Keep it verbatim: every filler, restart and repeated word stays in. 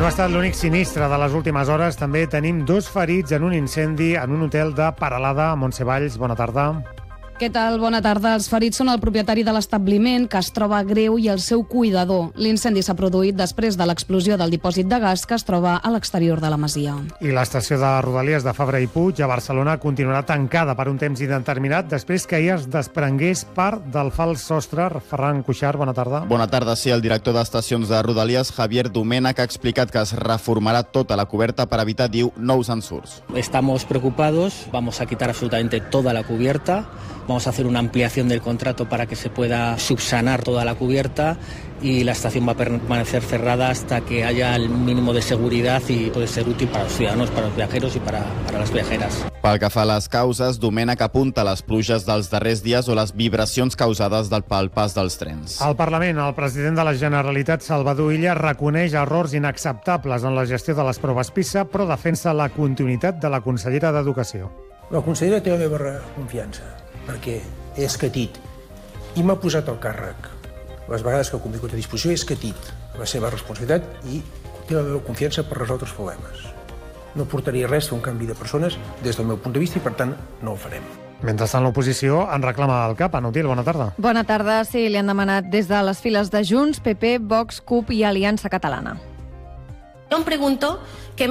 No ha estat l'únic sinistre de les últimes hores. També tenim dos ferits en un incendi en un hotel de Peralada, a Montsevalls. Bona tarda. Què tal? Bona tarda. Els ferits són el propietari de l'establiment, que es troba greu, i el seu cuidador. L'incendi s'ha produït després de l'explosió del dipòsit de gas que es troba a l'exterior de la masia. I l'estació de Rodalies de Fabra i Puig a Barcelona continuarà tancada per un temps indeterminat després que ahir es desprengués part del fals sostre. Ferran Cuixart, bona tarda. Bona tarda. Sí, el director d'estacions de Rodalies, Javier Domènech, ha explicat que es reformarà tota la coberta per evitar, diu, nous ensurts. Estamos preocupados, vamos a quitar absolutamente toda la cubierta. Vamos a hacer una ampliación del contrato para que se pueda subsanar toda la cubierta y la estación va a permanecer cerrada hasta que haya el mínimo de seguridad y puede ser útil para los ciudadanos, para los viajeros y para, para las viajeras. Pel que fa a les causes, Domènech apunta les pluges dels darrers dies o les vibracions causades del pel pas dels trens. Al Parlament, el president de la Generalitat, Salvador Illa, reconeix errors inacceptables en la gestió de les proves PISA, però defensa la continuïtat de la consellera d'Educació. La consellera té la meva confiança, perquè he escatit i m'ha posat al càrrec. Les vegades que ha convingut a disposició he escatit la seva responsabilitat i té la meva confiança per resoldre els problemes. No portaria res a un canvi de persones des del meu punt de vista i, per tant, no ho farem. Mentrestant, l'oposició en reclama el cap. Anotil, bona tarda. Bona tarda. Sí, li han demanat des de les files de Junts, P P, Vox, C U P i Aliança Catalana. Jo em pregunto